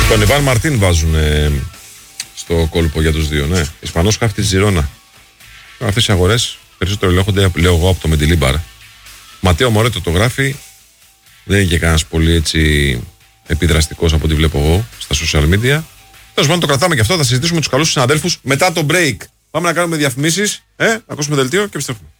Τον Ιβάν Μαρτίν βάζουν στο κόλπο για τους δύο, ναι. Ισπανός χάφη της Ζιρόνα. Αυτές οι αγορές περισσότερο ελέγχονται, λέω εγώ, από το Μεντιλίμπαρ. Ματέο Μορέτο το γράφει. Δεν είναι και κανένας πολύ έτσι επιδραστικός από ό,τι βλέπω εγώ στα social media. Τέλος πάντων, το κρατάμε και αυτό. Θα συζητήσουμε τους καλούς συναδέλφους μετά το break. Πάμε να κάνουμε διαφημίσεις, να ακούσουμε δελτίο και επιστρέφουμε.